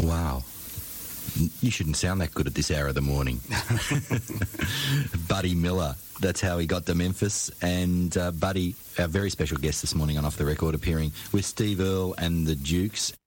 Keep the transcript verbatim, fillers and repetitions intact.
Wow. You shouldn't sound that good at this hour of the morning. Buddy Miller, that's how he got to Memphis. And uh, Buddy, our very special guest this morning on Off the Record, appearing with Steve Earle and the Dukes.